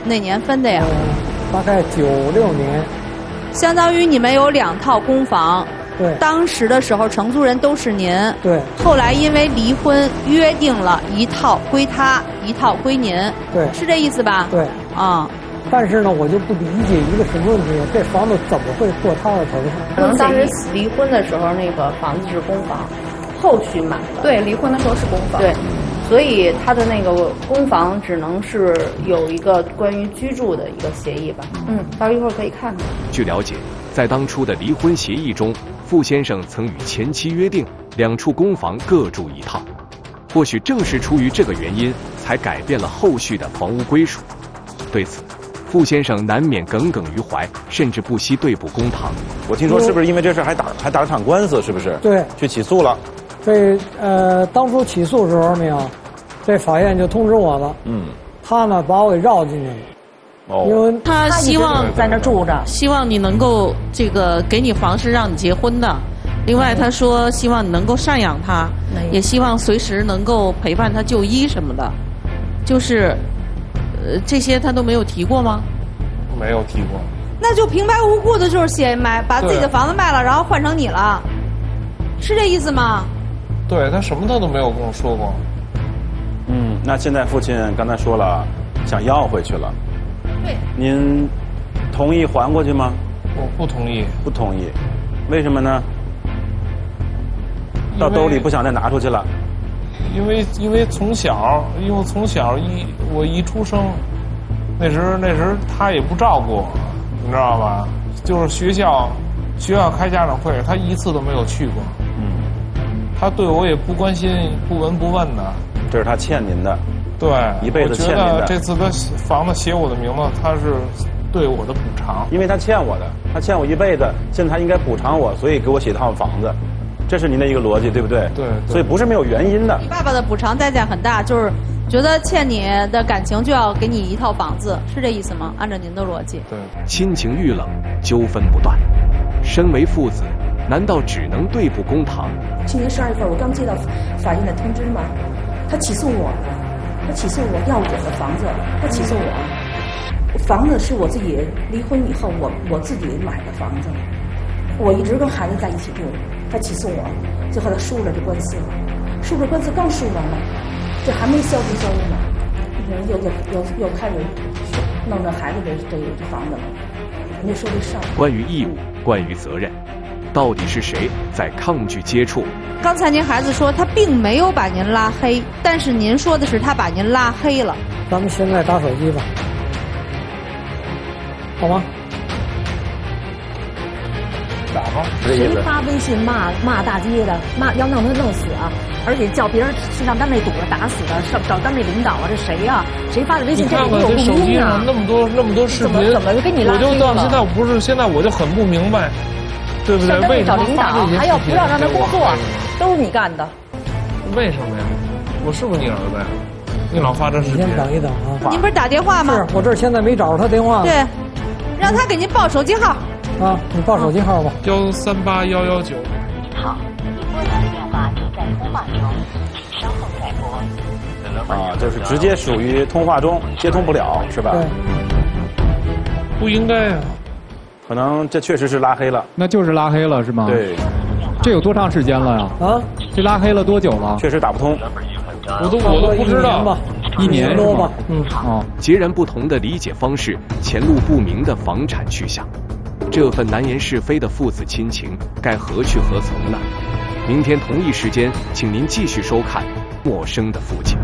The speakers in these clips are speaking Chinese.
哪年分的呀？ 大概96年。 相当于你们有2套公房。 对。 当时的时候承租人都是您。 对。 后来因为离婚约定了1套归他，1套归您。 对。 是这意思吧？ 对。 啊。 但是呢，我就不理解一个什么问题，这房子怎么会过他的头上？ 可能当时离婚的时候，那个房子是公房，后续买的。 对，离婚的时候是公房。 对，所以他的那个公房只能是有一个关于居住的一个协议吧。到时候一会儿可以看看。 据了解，在当初的离婚协议中，傅先生曾与前妻约定2处公房各住1套。或许正是出于这个原因，才改变了后续的房屋归属。对此，傅先生难免耿耿于怀，甚至不惜对簿公堂。 我听说是不是因为这事还打了场官司？是不是？ 对， 去起诉了。 这当初起诉时候呢，这法院就通知我了。他呢把我给绕进去了。因为他希望在那住着， 希望你能够这个给你房是让你结婚的。另外，他说希望你能够赡养他，也希望随时能够陪伴他就医什么的。就是。这些他都没有提过吗？ 没有提过。 那就平白无故的就是把自己的房子卖了，然后换成你了，是这意思吗？ 对，他什么他都没有跟我说过。 那现在父亲刚才说了，想要回去了。 对。 您同意还过去吗？ 我不同意。 不同意，为什么呢？到兜里不想再拿出去了。 因为从小我一出生，那时候他也不照顾我，你知道吧？就是学校开家长会，他1次都没有去过。他对我也不关心，不闻不问的。 这是他欠您的。 对， 一辈子欠您的。 我觉得这次他房子写我的名字，他是对我的补偿。 因为他欠我的，他欠我一辈子，现在他应该补偿我，所以给我写一套房子。这是您的一个逻辑，对不对？ 对。 所以不是没有原因的。 你爸爸的补偿代价很大，就是觉得欠你的感情就要给你1套房子，是这意思吗？按照您的逻辑。 对。 亲情遇冷，纠纷不断。身为父子，难道只能对簿公堂？ 去年12月份，我刚接到法院的通知嘛，他起诉我了，他起诉我要我的房子，他起诉我，房子是我自己离婚以后我自己买的房子，我一直跟孩子在一起住。他起诉我，最后他输了这官司了，输这官司刚输完了，这还没消停消停呢，又开始弄着孩子这房子了。你说这事儿， 关于义务，关于责任，到底是谁在抗拒接触？ 刚才您孩子说他并没有把您拉黑，但是您说的是他把您拉黑了。 咱们现在打手机吧，好吗？ 打吧。 谁发微信骂大街的，要弄他弄死啊！而且叫别人去上单位堵了打死的，找单位领导啊，这谁呀？谁发的微信？ 你看看这手机上那么多视频， 怎么给你拉黑了？ 我就到现在我就很不明白，对不对？为什么发这些视频？ 还要不让他工作，都是你干的。 为什么呀？我是不是你儿子呀？你老发这视频？ 你先等一等啊！ 您不是打电话吗？ 是我这现在没找着他电话。 对，让他给您报手机号。 啊，你报手机号吧。 138119。 好，您拨打的电话正在通话中，请稍后再拨。 啊，就是直接属于通话中，接通不了，是吧？ 对。 不应该呀。 可能这确实是拉黑了。 那就是拉黑了是吗？ 对。 这有多长时间了呀？ 啊， 这拉黑了多久了？ 确实打不通。 我都不知道吧 ，1年多吧。 截然不同的理解方式，前路不明的房产去向。这份难言是非的父子亲情该何去何从呢？明天同一时间，请您继续收看《陌生的父亲》。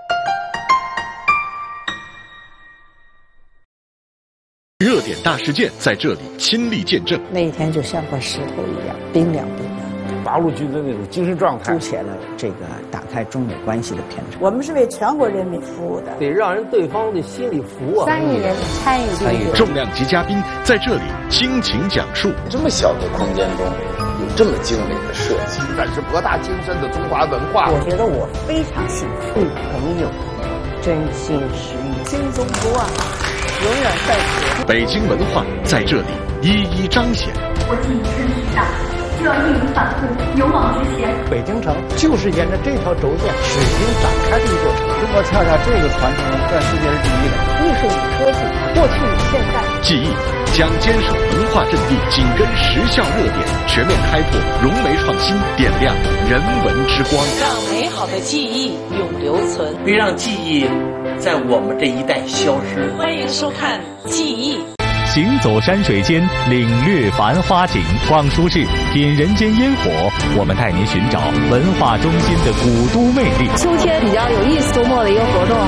热点大事件在这里亲历见证。 那一天就像块石头一样，冰凉冰凉。 八路军的那种精神状态， 凸显了这个打开中美关系的篇章。 我们是为全国人民服务的， 得让人对方的心里服啊。 3亿人参与， 重量级嘉宾在这里倾情讲述。 这么小的空间中，有这么精美的设计， 展示博大精深的中华文化。 我觉得我非常幸福，朋友真心实意， 心中不忘，永远在此。 北京文化在这里一一彰显。 国际秩序下， 就要义无反顾，勇往直前。 北京城就是沿着这条轴线驶行展开的一座城。中国恰恰这个传承在世界是第一的。 艺术与科技，过去与现代。 记忆将坚守文化阵地，紧跟时效热点，全面开拓融媒创新，点亮人文之光， 让美好的记忆永留存， 别让记忆在我们这一代消失。 欢迎收看《记忆》。 行走山水间，领略繁花景；逛书市，品人间烟火。我们带您寻找文化中心的古都魅力。 秋天比较有意思，周末的一个活动。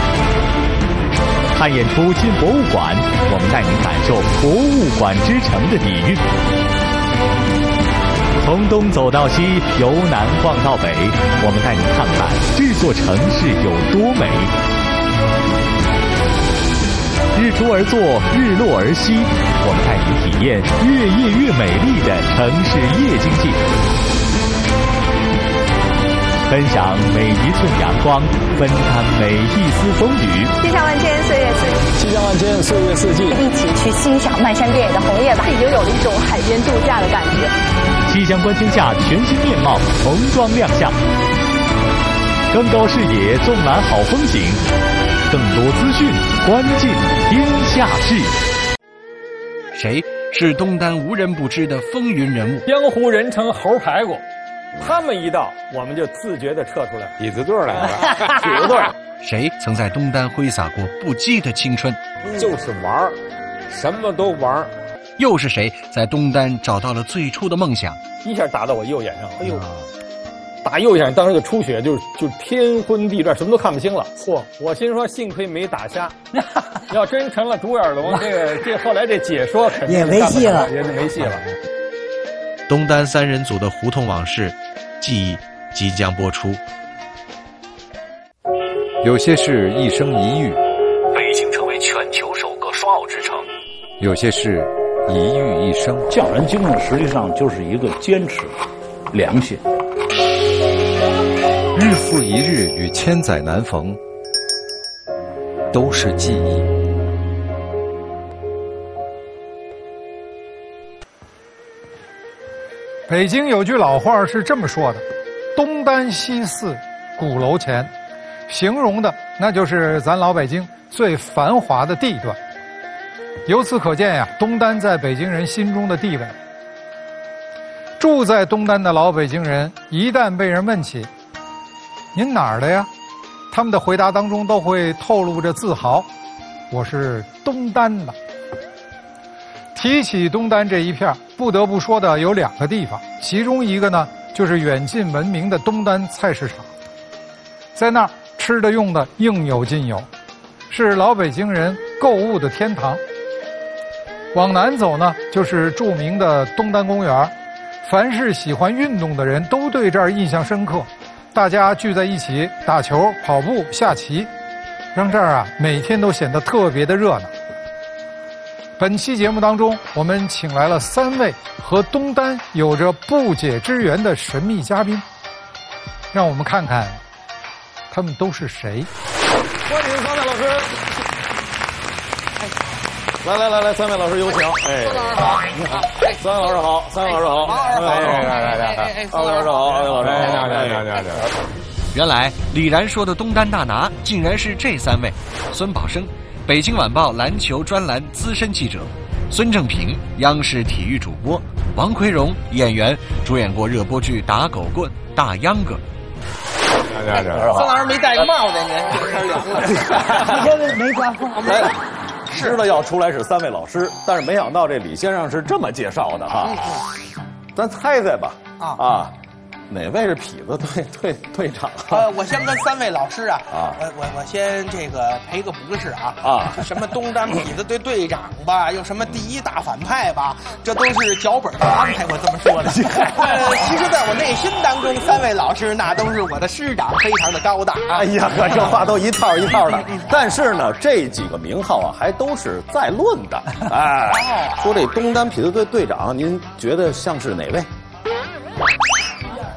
看演出进博物馆，我们带您感受博物馆之城的底蕴。从东走到西，由南逛到北，我们带您看看这座城市有多美。日出而作，日落而息，我们带您体验越夜越美丽的城市夜经济，分享每一寸阳光，分担每一丝风雨。 气象万千，岁月四季。 气象万千，岁月四季。 一起去欣赏漫山遍野的红叶吧，已经有了一种海边度假的感觉。 气象观天下全新面貌重装亮相，更高视野，纵览好风景。更多资讯，关进天下事。 谁是东单无人不知的风云人物？ 江湖人称猴排骨，他们一到，我们就自觉地撤出来。 痞子队来了，痞子队。 谁曾在东单挥洒过不羁的青春？ 就是玩，什么都玩。 又是谁在东单找到了最初的梦想？ 一下打到我右眼上，哎呦！打右眼，当时就出血，就天昏地转，什么都看不清了。嚯！我心说，幸亏没打瞎，要真成了独眼龙，这后来这解说肯定也没戏了， 也没戏了。 东单三人组的胡同往事，记忆即将播出。 有些事一生一遇， 北京成为全球首个双奥之城； 有些事一遇一生。 匠人精神实际上就是一个坚持、良心。 日复一日与千载难逢，都是记忆。 北京有句老话是这么说的：东单西四，鼓楼前，形容的那就是咱老北京最繁华的地段。由此可见呀，东单在北京人心中的地位。住在东单的老北京人，一旦被人问起您哪儿的呀，他们的回答当中都会透露着自豪，我是东单的。提起东单这一片，不得不说的有两个地方，其中一个呢就是远近闻名的东单菜市场，在那儿吃的用的应有尽有，是老北京人购物的天堂。往南走呢，就是著名的东单公园，凡是喜欢运动的人都对这儿印象深刻。大家聚在一起打球、跑步、下棋，让这儿啊每天都显得特别的热闹。本期节目当中，我们请来了3位和东单有着不解之缘的神秘嘉宾，让我们看看他们都是谁。 欢迎3位老师。来，3位老师有请。哎，你好，3位老师好，3位老师好，来，3位老师好，2位老师， 原来李然说的东单大拿，竟然是这3位：孙宝生，北京晚报篮球专栏资深记者；孙正平，央视体育主播；王奎荣，演员，主演过热播剧《打狗棍》《大秧歌》。 孙老师没戴个帽子，您这没刮风。 知道要出来是3位老师，但是没想到这李先生是这么介绍的哈。咱猜猜吧，哪位是痞子队长？ 我先跟3位老师我先这个赔个不是什么东单痞子队队长吧，又什么第一大反派吧，这都是脚本上安排过这么说的。其实在我内心当中，3位老师那都是我的师长，非常的高大。 哎呀，可这话都一套一套的。但是呢，这几个名号还都是在论的。说这东单痞子队队长，您觉得像是哪位？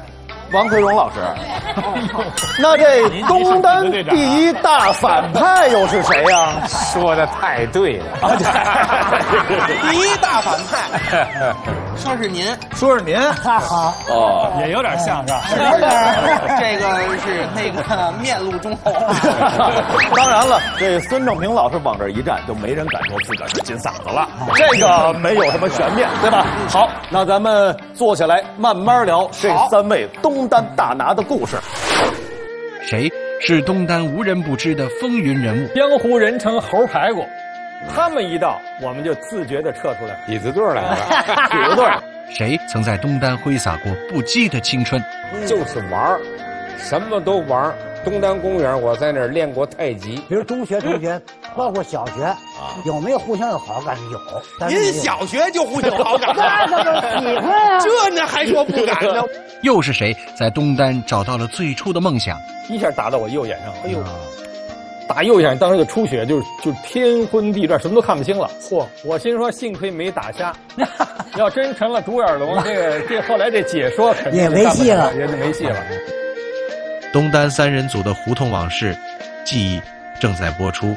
王奎荣老师，那这东单第一大反派又是谁呀？ 说的太对了， 第一大反派，说是您， 说是您， 好哦， 也有点像是吧？ 这个是那个面露忠厚。 当然了，这孙正平老师往这一站，就没人敢说自个儿是金嗓子了，这个没有什么悬念，对吧？好，那咱们坐下来慢慢聊这3位东单大拿的故事。 谁是东单无人不知的风云人物？ 江湖人称猴排骨，他们一到，我们就自觉地撤出来。痞子队来了， 痞子队。 谁曾在东单挥洒过不羁的青春？ 就是玩儿，什么都玩儿。东单公园，我在那儿练过太极。 比如中学同学，包括小学，有没有互相有好感？有。 您小学就互相有好感？ 那都喜欢啊！ 这呢还说不敢呢？ 又是谁在东单找到了最初的梦想？ 一下打到我右眼上，哎呦！打右眼，当时就出血，就是天昏地转，什么都看不清了。嚯！我心说，幸亏没打瞎，要真成了独眼龙，这后来这解说肯定也没戏了， 也没戏了。 东单3人组的胡同往事，记忆正在播出。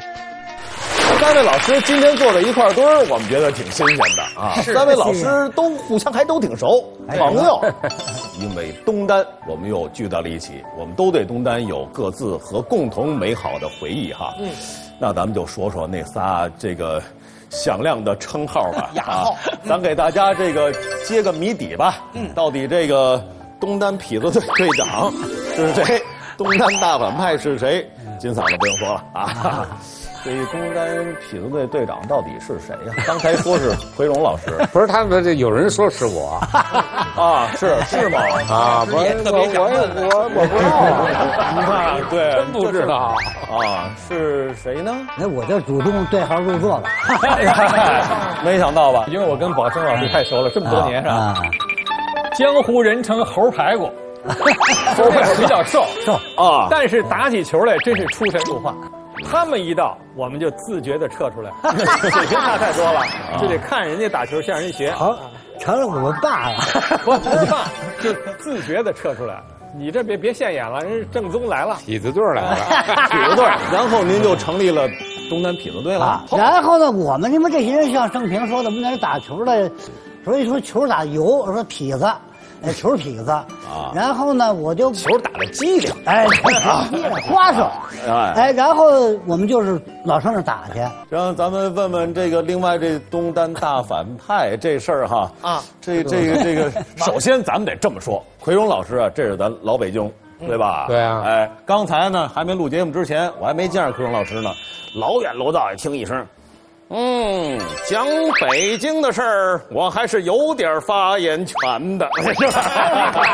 3位老师今天坐在一块堆儿，我们觉得挺新鲜的啊。3位老师都互相还都挺熟，朋友。因为东单，我们又聚到了一起，我们都对东单有各自和共同美好的回忆哈。那咱们就说说那仨这个响亮的称号吧。 雅号， 咱给大家这个揭个谜底吧。到底这个东单痞子队队长是谁？东单大反派是谁？金嗓子不用说了啊。 这东单痞子队队长到底是谁呀？刚才说是奎荣老师， 不是他们这有人说是我啊，是吗？ 啊，不是我不知道， 你看，对， 真不知道啊，是谁呢？ 哎，我就主动对号入座了， 没想到吧？ 因为我跟宝生老师太熟了，这么多年是吧？江湖人称猴排骨，猴排骨比较瘦啊， 但是打起球来真是出神入化。 他们一到，我们就自觉地撤出来，水平差太多了，就得看人家打球，向人学。 好，成了我们爸了， 不是爸，就自觉地撤出来。你这别现眼了，人正宗来了，痞子队来了， 痞子队。然后您就成立了东单痞子队了。 然后呢，我们这些人像盛平说的，我们在这打球的，所以说球打油，说痞子。 球痞子啊，然后呢，我就球打得机灵， 哎，花哨，哎，然后我们就是老上那打去。 然后咱们问问这个另外这东单大反派这事儿哈啊，这个，首先咱们得这么说，奎荣老师啊，这是咱老北京，对吧？ 对啊， 哎，刚才呢还没录节目之前，我还没见着奎荣老师呢，老远楼道也听一声。 讲北京的事儿，我还是有点发言权的，是吧？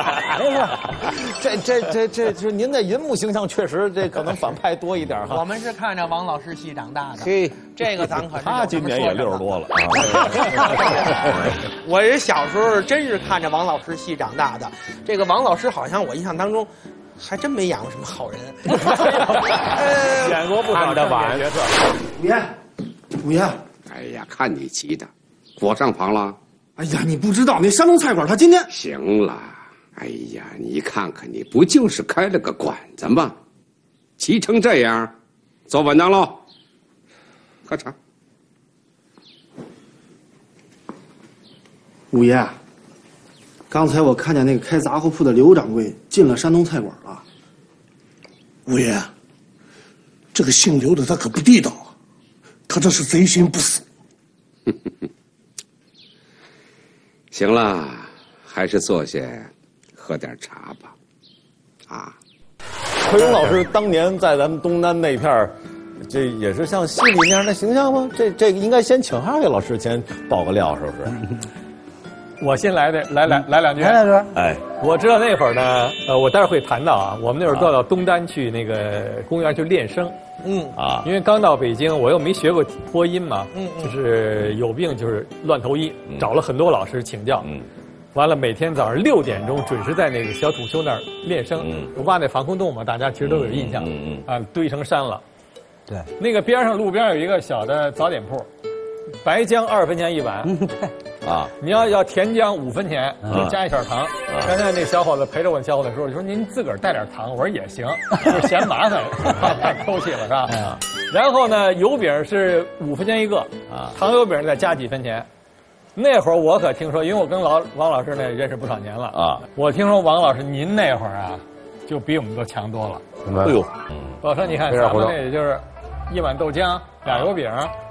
这是您的银幕形象确实这可能反派多一点哈。 我们是看着王老师戏长大的， 嘿， 这个咱可是他今年也60多了。 我这小时候真是看着王老师戏长大的。这个王老师好像我印象当中。 还真没演过什么好人， 演过不少的晚角色。 五爷， 哎呀，看你急的，火上房了。 哎呀，你不知道那山东菜馆他今天行了。哎呀，你看看你不就是开了个馆子吗？急成这样，坐稳当喽。喝茶。 五爷。 刚才我看见那个开杂货铺的刘掌柜进了山东菜馆了。 五爷，这个姓刘的他可不地道啊，他这是贼心不死。 行了，还是坐下喝点茶吧。啊， 奎荣老师当年在咱们东单那片儿，这也是像戏里那样的形象吗？这个应该先请2位老师先爆个料，是不是？ 我先来两句。 来两句。 哎， 我知道那会儿呢，我待会儿会谈到啊，我们那会儿到东单去那个公园去练声。因为刚到北京，我又没学过播音嘛，就是有病就是乱投医，找了很多老师请教。完了，每天早上6点钟准时在那个小土丘那儿练声。挖那防空洞嘛，大家其实都有印象。堆成山了。 对。那个边上路边有一个小的早点铺，白姜2分钱一碗。 啊。 你要甜浆5分钱，就加一小糖。刚才那小伙子陪着我的小伙子说，您自个儿带点糖，我说也行，就是嫌麻烦，太抠气了是吧？然后呢，油饼是5分钱一个，糖油饼再加几分钱。那会儿我可听说，因为我跟王老师那认识不少年了啊，我听说王老师您那会儿啊，就比我们都强多了。 哎呦， 我说你看咱们那也就是1碗豆浆，2油饼，